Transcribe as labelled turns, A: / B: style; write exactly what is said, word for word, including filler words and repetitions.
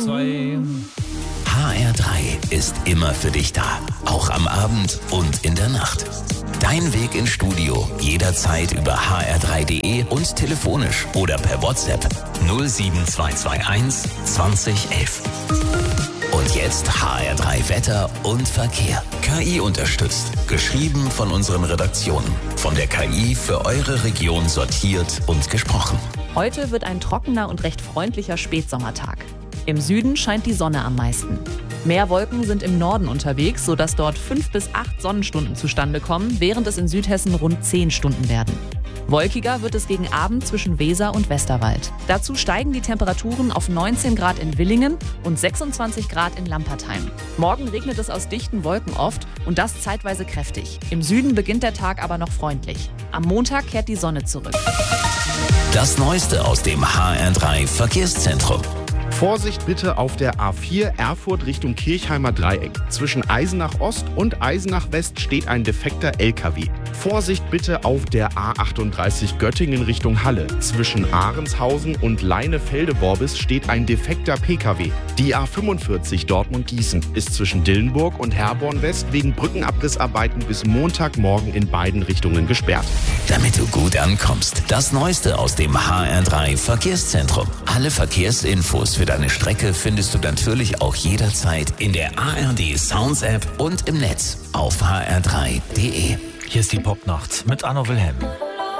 A: zwei.
B: H R drei ist immer für dich da, auch am Abend und in der Nacht. Dein Weg ins Studio, jederzeit über h r drei punkt d e und telefonisch oder per WhatsApp null sieben zwei zwei eins zwanzig elf. Und jetzt H R drei Wetter und Verkehr. K I unterstützt. Geschrieben von unseren Redaktionen. Von der K I für eure Region sortiert und gesprochen.
C: Heute wird ein trockener und recht freundlicher Spätsommertag. Im Süden scheint die Sonne am meisten. Mehr Wolken sind im Norden unterwegs, sodass dort fünf bis acht Sonnenstunden zustande kommen, während es in Südhessen rund zehn Stunden werden. Wolkiger wird es gegen Abend zwischen Weser und Westerwald. Dazu steigen die Temperaturen auf neunzehn Grad in Villingen und sechsundzwanzig Grad in Lampertheim. Morgen regnet es aus dichten Wolken oft und das zeitweise kräftig. Im Süden beginnt der Tag aber noch freundlich. Am Montag kehrt die Sonne zurück.
B: Das Neueste aus dem H R drei Verkehrszentrum.
D: Vorsicht bitte auf der A vier Erfurt Richtung Kirchheimer Dreieck. Zwischen Eisenach Ost und Eisenach West steht ein defekter L K W. Vorsicht bitte auf der A achtunddreißig Göttingen Richtung Halle. Zwischen Ahrenshausen und Leinefelde-Worbis steht ein defekter P K W. Die A fünfundvierzig Dortmund-Gießen ist zwischen Dillenburg und Herborn West wegen Brückenabrissarbeiten bis Montagmorgen in beiden Richtungen gesperrt.
B: Damit du gut ankommst, das Neueste aus dem H R drei Verkehrszentrum. Alle Verkehrsinfos für deine Strecke findest du natürlich auch jederzeit in der A R D Sounds App und im Netz auf h r drei punkt d e.
A: Hier ist die Popnacht mit Anno Wilhelm.